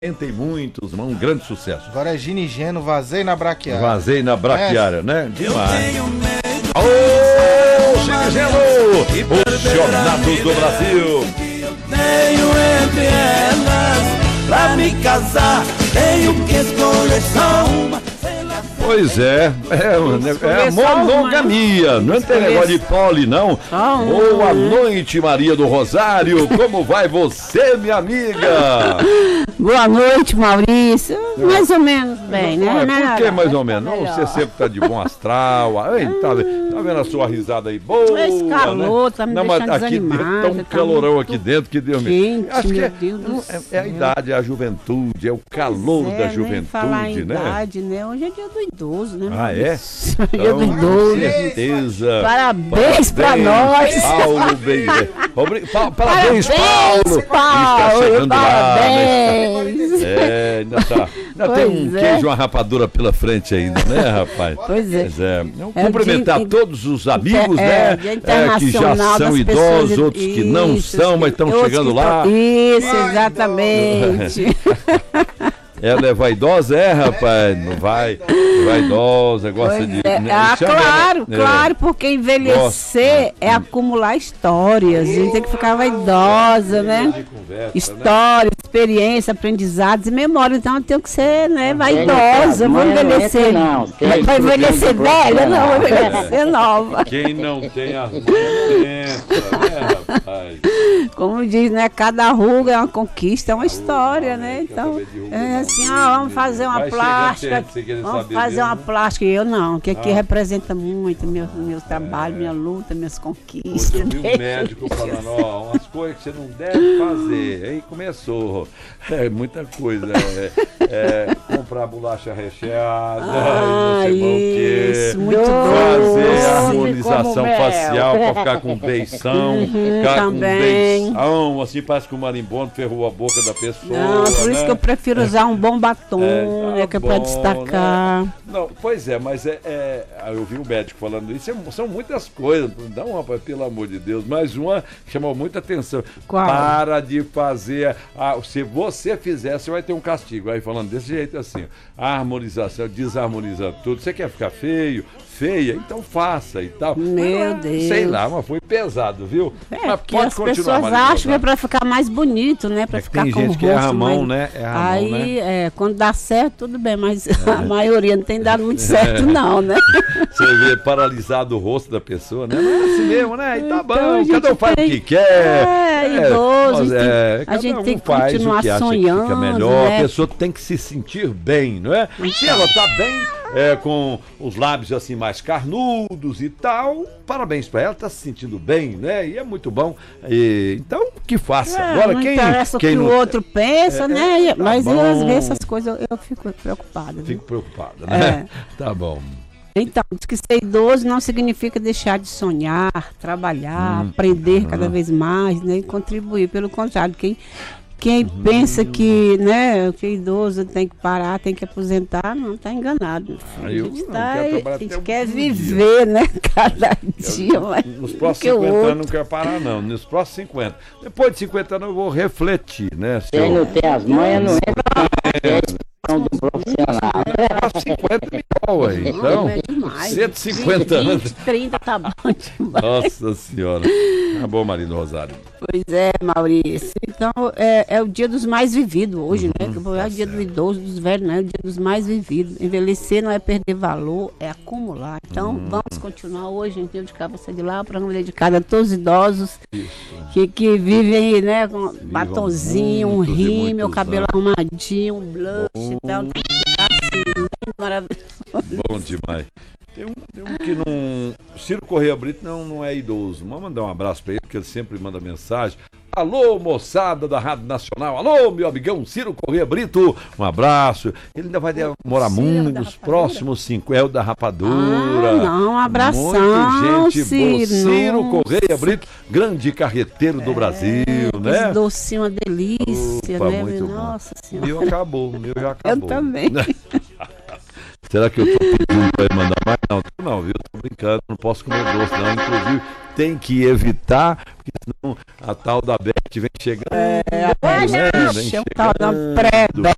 Tem muitos, um grande sucesso. Agora é Ginigeno, Vazei na Braquiária. Vazei na Braquiária, né? Demais. Ô, Ginigeno, os Jornados do Brasil. Tenho entre elas, pra me casar, tenho que escolher só uma. Pois é a monogamia, não tem negócio de poli, não. Boa noite, Maria do Rosário, como vai você, minha amiga? Boa noite, Maurício, mais ou menos bem, né? Por que mais ou menos? Não, você sempre tá de bom astral, tá vendo a sua risada aí boa? Esse calor, né? Tá me deixando aqui desanimada. Tá um calorão aqui dentro que Deus me... Acho que é a idade, é a juventude, é o calor da juventude, falar em né? idade, né? Hoje é dia do idoso, né? Ah, é? Dia do idoso. Com certeza. Parabéns pra nós. Paulo, bem. Parabéns, Paulo. Está chegando parabéns. Lá, ainda tem um queijo, uma rapadura pela frente ainda, né, rapaz? Pois é. Cumprimentar todos os amigos, né? Que já são idosos, outros que não são, mas estão chegando lá. Isso, exatamente. Ela é vaidosa, rapaz? Não vai, vaidosa, gosta de... Claro, porque envelhecer é acumular histórias, a gente tem que ficar vaidosa, né? Histórias, experiência, aprendizados e memória, então eu tenho que ser, né, vaidosa, vou envelhecer. Vai envelhecer velha? Não, vou envelhecer nova. Quem não tem as mãos entra, né, rapaz? Como diz, né, cada ruga é uma conquista, é uma história, né? Então, assim, vamos fazer uma plástica, vamos fazer uma plástica. E eu não, que aqui representa muito meu trabalho, minha luta, minhas conquistas. Eu vi um médico falando, umas coisas que você não deve fazer. Aí começou, muita coisa, comprar bolacha recheada, isso, muito fazer a harmonização facial para ficar com beição, ficar com beição, assim parece que o marimbondo ferrou a boca da pessoa. Não, por isso que eu prefiro usar um bom batom, né, que é para destacar. Né? Não, pois é, mas eu vi um médico falando isso, são muitas coisas, não, rapaz, pelo amor de Deus, mas uma chamou muita atenção. Qual? Para de fazer, se você fizer, você vai ter um castigo. Aí falando desse jeito assim, a harmonização, desarmonizando tudo, você quer ficar feia, então faça e tal. Meu Deus. Sei lá, mas foi pesado, viu? Mas pode as pessoas acham que é pra ficar mais bonito, né? Pra ficar com o rosto. Tem gente que erra a mão, né? Aí, quando dá certo, tudo bem, mas a maioria não tem dado muito certo, não, né? Você vê paralisado o rosto da pessoa, né? Não é assim mesmo, né? E tá bom, cada um faz o que quer. Idoso, a gente tem que continuar sonhando, fica melhor, né? A pessoa tem que se sentir bem, não é? Se ela tá bem, com os lábios assim mais carnudos e tal, parabéns pra ela, tá se sentindo bem, né? E é muito bom. Então, que faça. Agora, não quem interessa quem o que não... o outro pensa, né? Tá mas bom. às vezes essas coisas eu fico preocupada. Fico preocupada, né? Tá bom. Então, diz que ser idoso não significa deixar de sonhar, trabalhar, aprender cada vez mais, né? E contribuir. Pelo contrário, quem pensa que, né, que idoso tem que parar, tem que aposentar, não está enganado. A gente quer viver, né, cada dia. Nos próximos 50 anos não quero parar, não. Nos próximos 50. Depois de 50 anos eu vou refletir, né? Quem não tem as manhas não entra do profissional. 50 mil aí, então. 150 anos. 20, 30 tá bom demais. Nossa senhora. Tá bom, Maria do Rosário. Pois é, Maurício. Então, é o dia dos mais vividos hoje, né? É o dia do idoso, dos velhos, não é o dia dos mais vividos. Envelhecer não é perder valor, é acumular. Então, vamos continuar hoje, em dia de cabeça de lá, programa dedicado a todos os idosos que vivem, né, com batonzinho, um rímel, cabelo arrumadinho, um blush e tal. Assim, maravilhoso. Bom demais. Tem um que não... Ciro Correia Brito não é idoso. Vamos mandar um abraço para ele, porque ele sempre manda mensagem. Alô, moçada da Rádio Nacional. Alô, meu amigão Ciro Correia Brito. Um abraço. Ele ainda vai demorar muito nos próximos 5. É o da Rapadura. Um abração, muita gente boa. Ciro Nossa. Correia Brito, grande carreteiro do Brasil, né? Esse docinho, uma delícia, Opa, né? muito Nossa bom. Senhora. O meu já acabou. Eu também. Será que eu tô pedindo para ele mandar mais? Não, viu? Tô brincando, não posso comer doce, não. Inclusive, tem que evitar, porque senão a tal da Beth vem chegando. É o tal da pré-Beth.